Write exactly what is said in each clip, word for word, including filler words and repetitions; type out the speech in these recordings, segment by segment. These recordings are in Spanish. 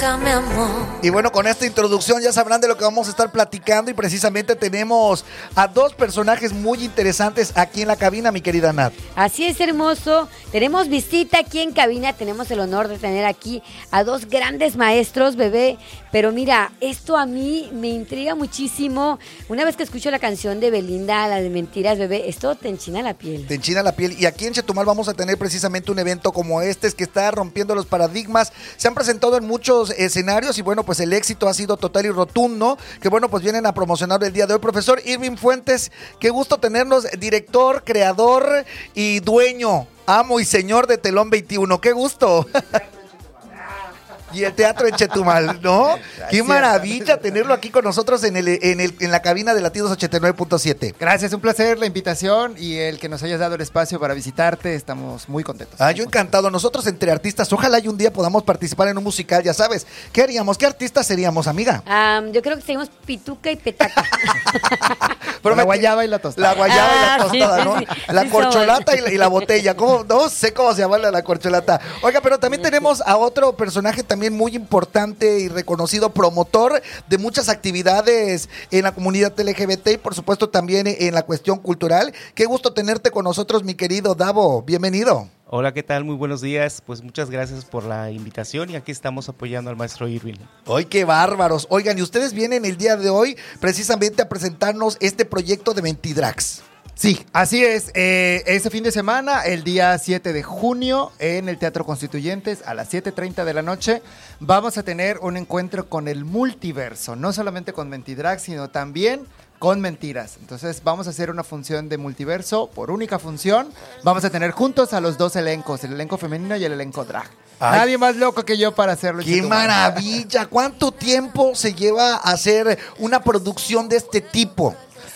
nunca me amó. Y bueno, con esta introducción ya sabrán de lo que vamos a estar platicando y precisamente tenemos a dos personajes muy interesantes aquí en la cabina, mi querida Nat. Así es, hermoso. Tenemos visita aquí en cabina, tenemos el honor de tener aquí a dos grandes maestros, bebé. Pero mira, esto a mí me intriga muchísimo. Una vez que escucho la canción de Belinda, la de Mentiras, bebé, esto te enchina la piel. Te enchina la piel. Y aquí en Chetumal vamos a tener precisamente un evento como este, es que está rompiendo los paradigmas. Se han presentado en muchos escenarios y bueno, pues el éxito ha sido total y rotundo. Que bueno, pues vienen a promocionar el día de hoy. Profesor Irving Fuentes, qué gusto tenernos, director, creador y dueño, amo y señor de Telón veintiuno. Qué gusto. Y el teatro en Chetumal, ¿no? Gracias. Qué maravilla tenerlo aquí con nosotros en el, en el en la cabina de Latidos ochenta y nueve punto siete. Gracias, un placer la invitación y el que nos hayas dado el espacio para visitarte. Estamos muy contentos. Ah, yo encantado. Nosotros entre artistas, ojalá y un día podamos participar en un musical, ya sabes. ¿Qué haríamos? ¿Qué artistas seríamos, amiga? Um, yo creo que seríamos Pituca y Petaca. Pero la guayaba y la tostada. La guayaba ah, y la tostada, sí, ¿no? sí, La sí, corcholata y la, y la botella. ¿Cómo? No sé cómo se llama la, la corcholata. Oiga, pero también tenemos a otro personaje también muy importante y reconocido, promotor de muchas actividades en la comunidad L G B T y por supuesto también en la cuestión cultural. Qué gusto tenerte con nosotros, mi querido Davo. Bienvenido. Hola, ¿qué tal? Muy buenos días. Pues muchas gracias por la invitación y aquí estamos apoyando al maestro Irving. ¡Ay, qué bárbaros! Oigan, y ustedes vienen el día de hoy precisamente a presentarnos este proyecto de Mentidrags. Sí, así es. Eh, ese fin de semana, el día siete de junio, en el Teatro Constituyentes, a las siete treinta de la noche, vamos a tener un encuentro con el multiverso. No solamente con Mentidrags, sino también con mentiras. Entonces vamos a hacer una función de multiverso por única función. Vamos a tener juntos a los dos elencos, el elenco femenino y el elenco drag. Ay, nadie más loco que yo para hacerlo. ¡Qué maravilla! ¿Cuánto tiempo se lleva a hacer una producción de este tipo?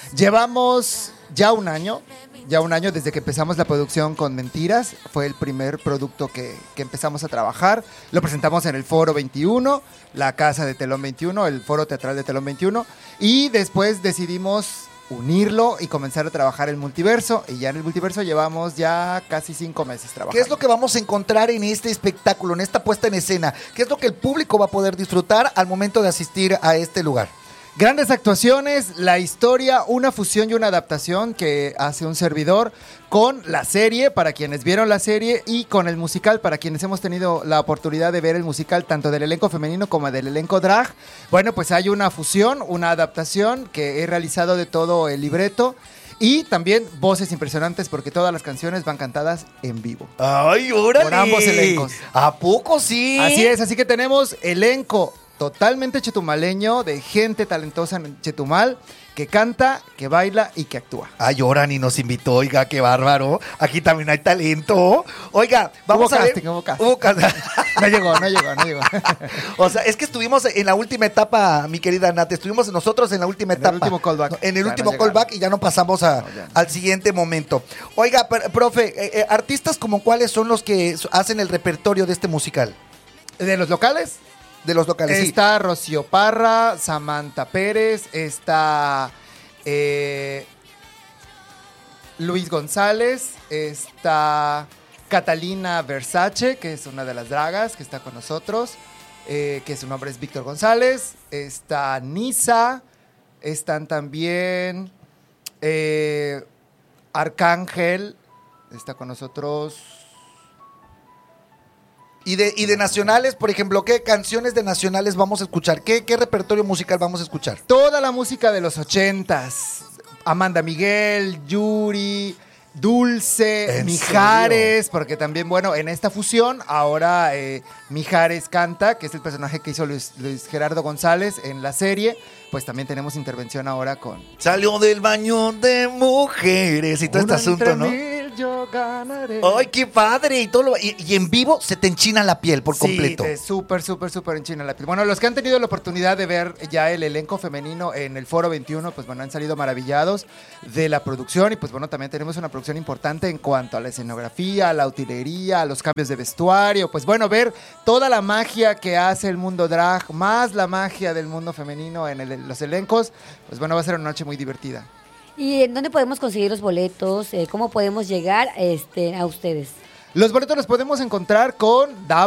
Llevamos ya un año, ya un año desde que empezamos la producción con Mentiras. Fue el primer producto que, que empezamos a trabajar. Lo presentamos en el Foro veintiuno, la casa de Telón veintiuno, el Foro Teatral de Telón veintiuno. Y después decidimos unirlo y comenzar a trabajar el multiverso. Y ya en el multiverso llevamos ya casi cinco meses trabajando. ¿Qué es lo que vamos a encontrar en este espectáculo, en esta puesta en escena? ¿Qué es lo que el público va a poder disfrutar al momento de asistir a este lugar? Grandes actuaciones, la historia, una fusión y una adaptación que hace un servidor con la serie, para quienes vieron la serie, y con el musical, para quienes hemos tenido la oportunidad de ver el musical, tanto del elenco femenino como del elenco drag. Bueno, pues hay una fusión, una adaptación que he realizado de todo el libreto. Y también voces impresionantes porque todas las canciones van cantadas en vivo. ¡Ay, órale! Por ambos elencos. ¿A poco sí? Así es, así que tenemos elenco totalmente chetumaleño, de gente talentosa en Chetumal, que canta, que baila y que actúa. Ay, Orani nos invitó, oiga, qué bárbaro. Aquí también hay talento. Oiga, vamos hubo a casting, ver. Hubo casting, hubo casting. No llegó, no llegó, no llegó. O sea, es que estuvimos en la última etapa, mi querida Nat. Estuvimos nosotros en la última en etapa. En el último callback. En el ya último no callback y ya no pasamos a, no, no. al siguiente momento. Oiga, per, profe, eh, eh, artistas como cuáles son los que hacen el repertorio de este musical. ¿De los locales? De los locales, está sí. Rocío Parra, Samantha Pérez, está eh, Luis González, está Catalina Versace, que es una de las dragas que está con nosotros, eh, que su nombre es Víctor González, está Nisa, están también eh, Arcángel, está con nosotros. Y de, y de nacionales, por ejemplo, ¿qué canciones de nacionales vamos a escuchar? ¿Qué, qué repertorio musical vamos a escuchar? Toda la música de los ochentas. Amanda Miguel, Yuri, Dulce, Mijares, serio? Porque también, bueno, en esta fusión, ahora eh, Mijares canta, que es el personaje que hizo Luis, Luis Gerardo González en la serie. Pues también tenemos intervención ahora con... Salió del baño de mujeres y todo este asunto, ¿no? Yo ganaré. ¡Ay, qué padre! Y, todo lo, y, y en vivo se te enchina la piel por completo. Sí, súper, súper, súper enchina la piel. Bueno, los que han tenido la oportunidad de ver ya el elenco femenino en el Foro veintiuno, pues bueno, han salido maravillados de la producción. Y pues bueno, también tenemos una producción importante en cuanto a la escenografía, a la utilería, a los cambios de vestuario. Pues bueno, ver toda la magia que hace el mundo drag, más la magia del mundo femenino en el, los elencos, pues bueno, va a ser una noche muy divertida. ¿Y en dónde podemos conseguir los boletos? Eh, ¿Cómo podemos llegar este, a ustedes? Los boletos los podemos encontrar con Davo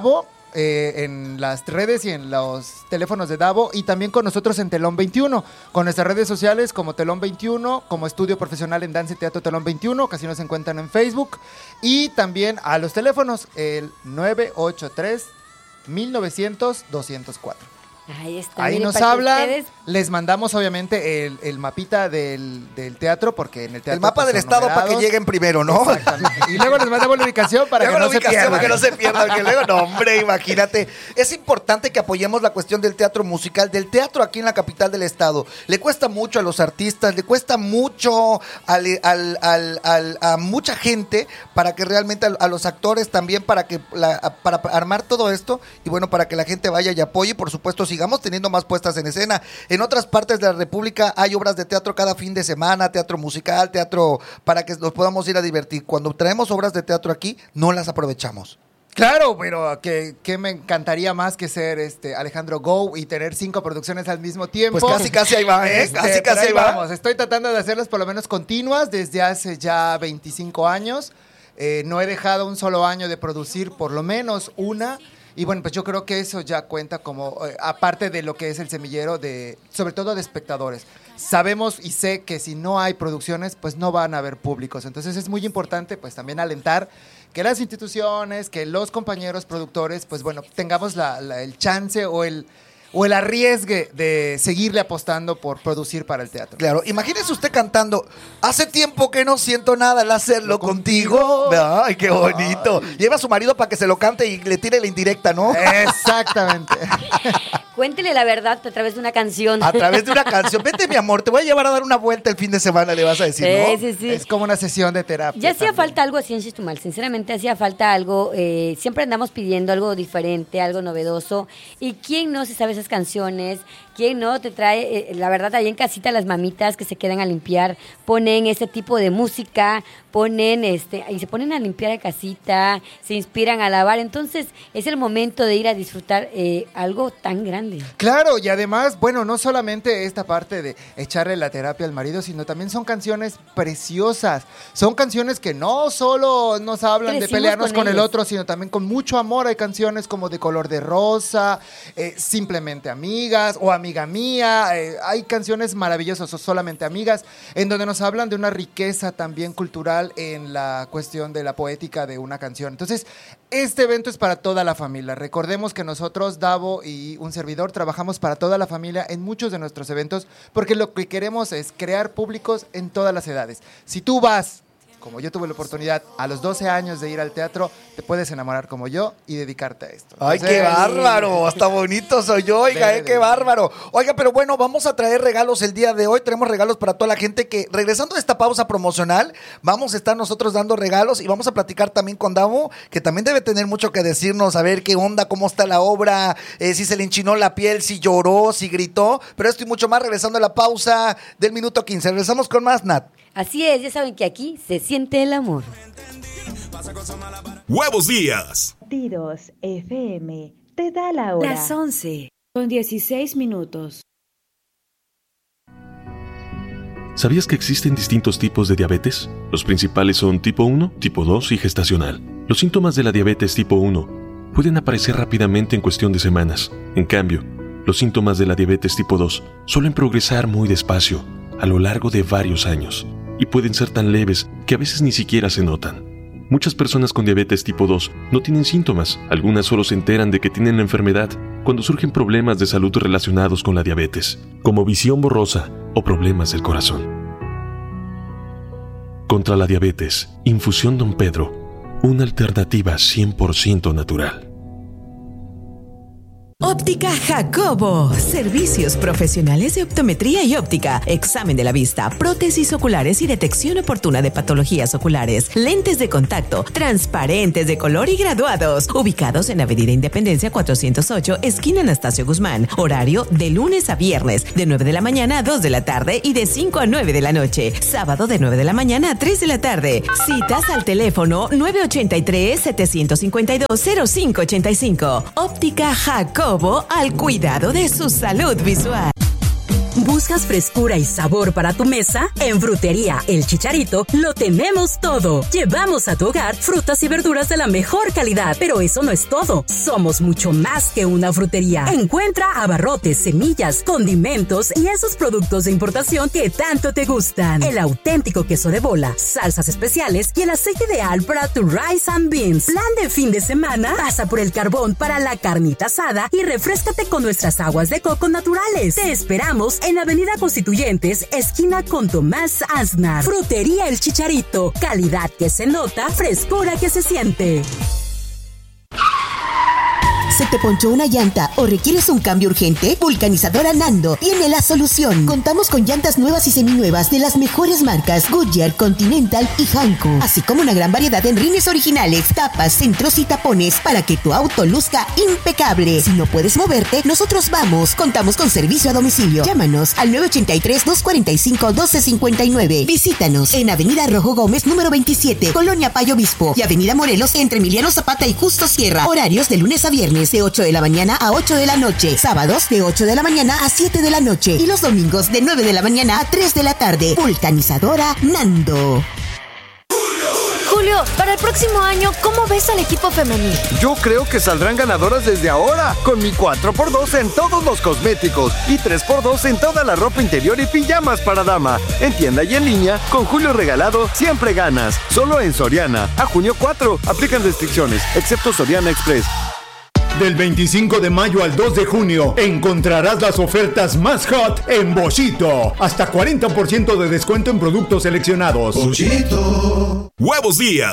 eh, en las redes y en los teléfonos de Davo, y también con nosotros en Telón veintiuno, con nuestras redes sociales como Telón veintiuno, como Estudio Profesional en Danza y Teatro Telón veintiuno, que así nos encuentran en Facebook, y también a los teléfonos el nueve ocho tres, mil novecientos, doscientos cuatro. Ahí está. Ahí miren, nos para que hablan, ustedes- les mandamos obviamente el, el mapita del, del teatro, porque en el teatro El mapa pues, del son estado para que numerados. lleguen primero, ¿no? Exactamente. Y luego les mandamos la ubicación para Luego que la no se ubicación pierdan. para que no se pierdan, porque luego, no, hombre, imagínate. Es importante que apoyemos la cuestión del teatro musical, del teatro aquí en la capital del estado. Le cuesta mucho a los artistas, le cuesta mucho al, al, al, al- a mucha gente para que realmente a, a los actores también, para que la, a- para armar todo esto y bueno, para que la gente vaya y apoye. Y por supuesto, sigamos teniendo más puestas en escena. En otras partes de la República hay obras de teatro cada fin de semana, teatro musical, teatro para que nos podamos ir a divertir. Cuando traemos obras de teatro aquí, no las aprovechamos. Claro, pero que, que me encantaría más que ser este Alejandro Go y tener cinco producciones al mismo tiempo. Pues casi, casi ahí va, ¿eh? Este, Casi, pero casi ahí ahí va. vamos. Estoy tratando de hacerlas por lo menos continuas desde hace ya veinticinco años. Eh, no he dejado un solo año de producir por lo menos una. Y bueno, pues yo creo que eso ya cuenta como, eh, aparte de lo que es el semillero, de sobre todo de espectadores. Sabemos y sé que si no hay producciones, pues no van a haber públicos. Entonces es muy importante pues también alentar que las instituciones, que los compañeros productores, pues bueno, tengamos la, la- el chance o el, o el arriesgue de seguirle apostando por producir para el teatro. Claro, imagínese usted cantando, hace tiempo que no siento nada al hacerlo Lo contigo. contigo. Ay, qué bonito. Lleva a su marido para que se lo cante y le tire la indirecta, ¿no? Exactamente. Cuéntele la verdad a través de una canción. A través de una canción. Vete, mi amor, te voy a llevar a dar una vuelta el fin de semana, le vas a decir, ¿no? Sí, sí, sí. Es como una sesión de terapia. Ya hacía también. falta algo así en Chetumal, sinceramente hacía falta algo, eh, siempre andamos pidiendo algo diferente, algo novedoso, y quién no se sabe esas canciones, quién no te trae, eh, la verdad ahí en casita las mamitas que se quedan a limpiar, ponen este tipo de música, ponen este, y se ponen a limpiar la casita, se inspiran a lavar, entonces es el momento de ir a disfrutar eh, algo tan grande. Claro, y además, bueno, no solamente esta parte de echarle la terapia al marido, sino también son canciones preciosas. Son canciones que no solo nos hablan de Crecimos pelearnos con con, el ellas. otro, sino también con mucho amor. Hay canciones como De Color de Rosa, eh, Simplemente Amigas o Amiga Mía. eh, hay canciones maravillosas o Solamente Amigas, en donde nos hablan de una riqueza también cultural en la cuestión de la poética de una canción. Entonces, este evento es para toda la familia. Recordemos que nosotros, Davo y un servidor, trabajamos para toda la familia en muchos de nuestros eventos, porque lo que queremos es crear públicos en todas las edades. Si tú vas, como yo tuve la oportunidad, a los doce años de ir al teatro, te puedes enamorar como yo y dedicarte a esto. Ay, qué Entonces, bárbaro, hasta bonito soy yo, oiga, Debe eh, de- qué bárbaro. Oiga, pero bueno, vamos a traer regalos el día de hoy, tenemos regalos para toda la gente que, regresando a esta pausa promocional, vamos a estar nosotros dando regalos y vamos a platicar también con Davo, que también debe tener mucho que decirnos, a ver qué onda, cómo está la obra, eh, si se le enchinó la piel, si lloró, si gritó, pero esto y mucho más regresando a la pausa del minuto quince. Regresamos con más, Nat. Así es, ya saben que aquí se siente el amor. ¡Huevos Días! Tidos F M te da la hora. Las once, con dieciséis minutos. ¿Sabías que existen distintos tipos de diabetes? Los principales son tipo uno, tipo dos y gestacional. Los síntomas de la diabetes tipo uno pueden aparecer rápidamente en cuestión de semanas. En cambio, los síntomas de la diabetes tipo dos suelen progresar muy despacio, a lo largo de varios años, y pueden ser tan leves que a veces ni siquiera se notan. Muchas personas con diabetes tipo dos no tienen síntomas, algunas solo se enteran de que tienen la enfermedad cuando surgen problemas de salud relacionados con la diabetes, como visión borrosa o problemas del corazón. Contra la diabetes, Infusión Don Pedro, una alternativa cien por ciento natural. Óptica Jacobo. Servicios profesionales de optometría y óptica, examen de la vista, prótesis oculares y detección oportuna de patologías oculares, lentes de contacto, transparentes de color y graduados. Ubicados en Avenida Independencia cuatrocientos ocho, esquina Anastasio Guzmán. Horario de lunes a viernes, de nueve de la mañana a dos de la tarde y de cinco a nueve de la noche. Sábado de nueve de la mañana a tres de la tarde. Citas al teléfono nueve ocho tres, siete cinco dos, cero cinco ocho cinco. Óptica Jacobo, al cuidado de su salud visual. ¿Buscas frescura y sabor para tu mesa? En Frutería El Chicharito lo tenemos todo. Llevamos a tu hogar frutas y verduras de la mejor calidad. Pero eso no es todo. Somos mucho más que una frutería. Encuentra abarrotes, semillas, condimentos y esos productos de importación que tanto te gustan. El auténtico queso de bola, salsas especiales y el aceite ideal para tu rice and beans. Plan de fin de semana, pasa por el carbón para la carnita asada y refréscate con nuestras aguas de coco naturales. Te esperamos en Avenida Constituyentes, esquina con Tomás Aznar. Frutería El Chicharito. Calidad que se nota, frescura que se siente. ¿Se te ponchó una llanta o requieres un cambio urgente? Vulcanizadora Nando tiene la solución. Contamos con llantas nuevas y seminuevas de las mejores marcas Goodyear, Continental y Hanko, así como una gran variedad de rines originales, tapas, centros y tapones para que tu auto luzca impecable. Si no puedes moverte, nosotros vamos. Contamos con servicio a domicilio. Llámanos al nueve ocho tres, dos cuatro cinco, uno dos cinco nueve. Visítanos en Avenida Rojo Gómez, número veintisiete, Colonia Payo Obispo, y Avenida Morelos entre Emiliano Zapata y Justo Sierra. Horarios de lunes a viernes de ocho de la mañana a ocho de la noche, sábados de ocho de la mañana a siete de la noche y los domingos de nueve de la mañana a tres de la tarde. Vulcanizadora Nando. Julio, para el próximo año, ¿cómo ves al equipo femenil? Yo creo que saldrán ganadoras desde ahora, con mi cuatro por dos en todos los cosméticos y tres por dos en toda la ropa interior y pijamas para dama. En tienda y en línea, con Julio regalado, siempre ganas. Solo en Soriana. A junio cuatro, aplican restricciones, excepto Soriana Express. Del veinticinco de mayo al dos de junio encontrarás las ofertas más hot en Boschito. Hasta cuarenta por ciento de descuento en productos seleccionados. Boschito. Huevos Díaz.